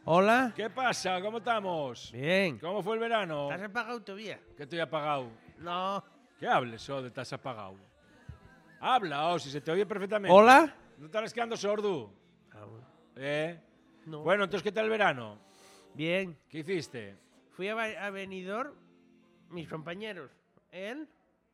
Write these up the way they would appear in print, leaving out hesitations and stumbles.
Hola. ¿Qué pasa? ¿Cómo estamos? Bien. ¿Cómo fue el verano? ¿Estás apagado todavía? ¿Qué estoy apagado? No. ¿Qué hables, de estás apagado? Habla, si se te oye perfectamente. ¿Hola? ¿No estarás quedando sordo? ¿Eh? No. Bueno, entonces, ¿qué tal el verano? Bien. ¿Qué hiciste? Fui a Benidorm, mis compañeros. Él,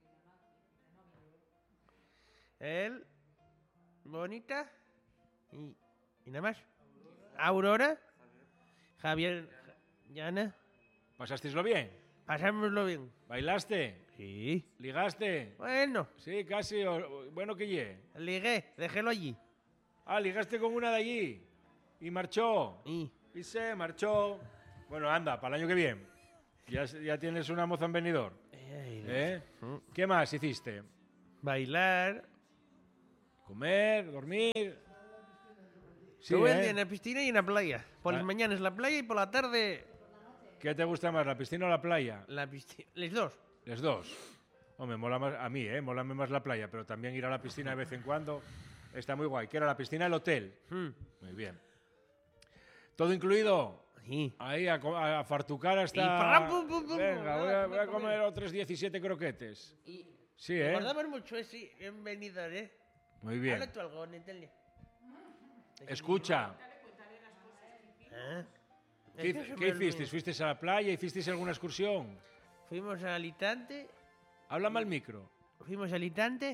Bonita y nada más. Aurora, Javier, Yana. ¿Pasásteislo bien? Pasámoslo bien. ¿Bailaste? Sí. ¿Ligaste? Bueno, Sí, casi. Bueno, ¿qué lle? ligué, déjelo allí. Ah, ligaste con una de allí. Y marchó. Y Y se marchó. Bueno, anda, para el año que viene. Ya tienes una moza en Benidorm. ¿Eh? ¿Qué más hiciste? bailar. Comer, dormir. Sí, Todo el día en la piscina y en la playa. Por las Ah. mañanas la playa y por la tarde ¿Qué te gusta más, la piscina o la playa? la piscina. Les dos. Los dos. Hombre, mola más a mí, molame más la playa, pero también ir a la piscina de vez en cuando está muy guay. ¿Qué era la piscina del hotel? Muy bien. ¿Todo incluido? Sí. Ahí a fartucar hasta... Y pam, pum, pum, pum. Venga, voy a comer otros 17 croquetes. Y Sí, recordamos mucho ese en Benidorm, ¿eh? Muy bien. Habla tú algo, Natalia. Escucha, ¿Eh? ¿qué hicisteis? ¿Fuisteis a la playa? ¿Hicisteis alguna excursión? Fuimos a Alicante. Háblame al micro. Fuimos a Alicante.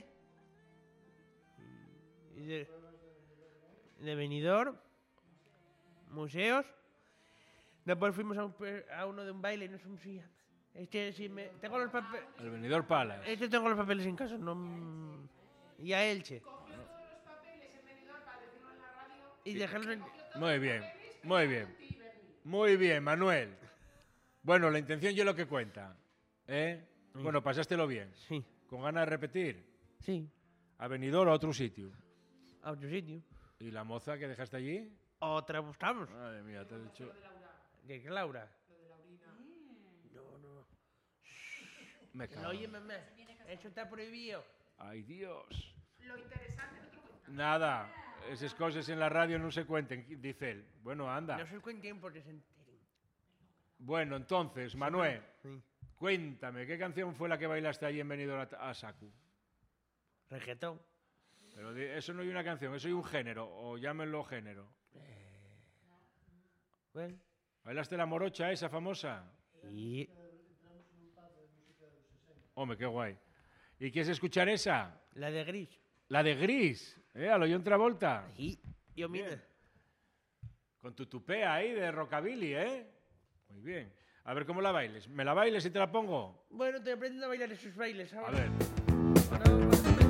Y de Benidorm. Museos. Después fuimos a uno de un baile, no sé cómo se llama. Tengo los papeles. Al Benidorm Palace. Tengo los papeles en casa, no. Y a Elche. Y dejarlos en. Muy bien, muy bien. Muy bien, Manuel. Bueno, la intención yo lo que cuenta. Bueno, pasástelo bien. Sí. ¿Con ganas de repetir? Sí. ¿A Benidorm o a otro sitio? A otro sitio. ¿Y la moza que dejaste allí? Otra buscamos. Madre mía, te has dicho... ¿De qué, Laura? Me cago. No, oye, mamá. Eso está prohibido. Ay, Dios. Nada, esas cosas en la radio no se cuenten, dice él. Bueno, anda. No se cuenten porque se enteren. Bueno, entonces, Manuel, Sí. cuéntame, ¿qué canción fue la que bailaste allí en Benidorm a Saku? Reggaetón. Pero eso no hay una canción, eso hay un género, o llámenlo género. Bueno. ¿Bailaste la morocha esa famosa? Y. Hombre, qué guay. ¿Y quieres escuchar esa? La de Gris. La de Gris, a lo John Travolta. Y. Yo, mira. Bien. Con tu tupé ahí de rockabilly, Muy bien. A ver cómo la bailes. ¿Me la bailes y te la pongo? Bueno, te aprenden a bailar esos bailes A ahora. ver. Ahora,